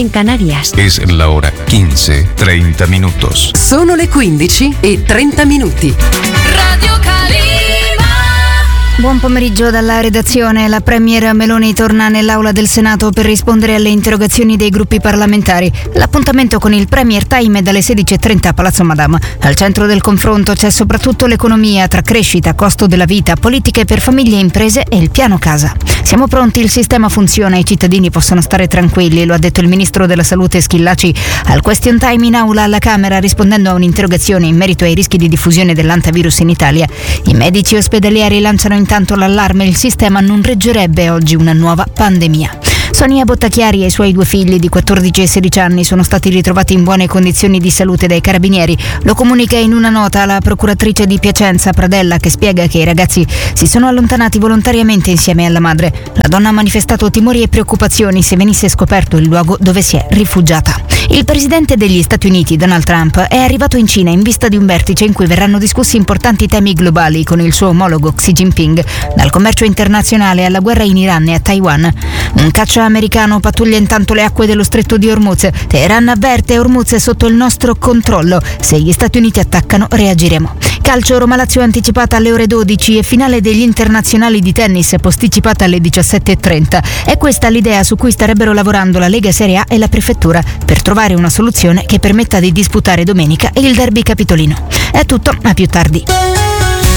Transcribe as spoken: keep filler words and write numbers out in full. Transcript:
en Canarias. Es la hora quince, treinta minutos. Sono le quindici e trenta minuti. Radio Calima. Buon pomeriggio dalla redazione. La premier Meloni torna nell'aula del Senato per rispondere alle interrogazioni dei gruppi parlamentari. L'appuntamento con il Premier Time è dalle sedici e trenta a Palazzo Madama. Al centro del confronto c'è soprattutto l'economia, tra crescita, costo della vita, politiche per famiglie e imprese e il piano casa. Siamo pronti, il sistema funziona, i cittadini possono stare tranquilli, lo ha detto il ministro della Salute Schillaci al question time in aula alla Camera, rispondendo a un'interrogazione in merito ai rischi di diffusione dell'antivirus in Italia. I medici ospedalieri lanciano intanto l'allarme: il sistema non reggerebbe oggi una nuova pandemia. Sonia Bottacchiari e i suoi due figli di quattordici e sedici anni sono stati ritrovati in buone condizioni di salute dai carabinieri. Lo comunica in una nota la procuratrice di Piacenza Pradella, che spiega che i ragazzi si sono allontanati volontariamente insieme alla madre. La donna ha manifestato timori e preoccupazioni se venisse scoperto il luogo dove si è rifugiata. Il presidente degli Stati Uniti, Donald Trump, è arrivato in Cina in vista di un vertice in cui verranno discussi importanti temi globali con il suo omologo Xi Jinping, dal commercio internazionale alla guerra in Iran e a Taiwan. Un caccia americano pattuglia intanto le acque dello stretto di Hormuz. Teheran avverte: Hormuz è sotto il nostro controllo. Se gli Stati Uniti attaccano, reagiremo. Calcio, Roma Lazio anticipata alle ore dodici e finale degli internazionali di tennis posticipata alle diciassette e trenta. È questa l'idea su cui starebbero lavorando la Lega Serie A e la Prefettura per trovare una soluzione che permetta di disputare domenica il derby capitolino. È tutto, a più tardi.